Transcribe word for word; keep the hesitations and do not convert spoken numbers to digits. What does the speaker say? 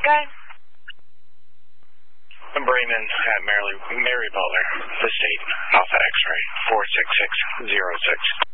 Go ahead. Brayman at Mary, Mary Butler, the state, Alpha X-ray, four six six zero six.